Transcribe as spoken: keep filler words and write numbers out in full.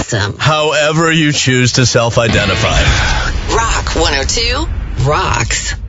awesome. However you choose to self-identify. Rock one oh two rocks.